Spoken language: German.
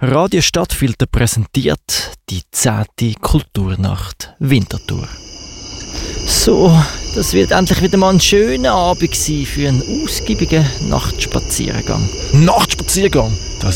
Radio Stadtfilter präsentiert die 10. Kulturnacht Winterthur. So, das wird endlich wieder mal ein schöner Abend sein für einen ausgiebigen Nachtspaziergang. Nachtspaziergang?